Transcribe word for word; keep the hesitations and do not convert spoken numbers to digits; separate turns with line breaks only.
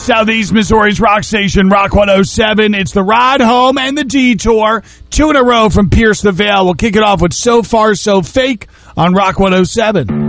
Southeast Missouri's rock station, Rock one oh seven. It's the ride home and the detour. Two in a row from Pierce the Veil. We'll kick it off with So Far So Fake on Rock one oh seven.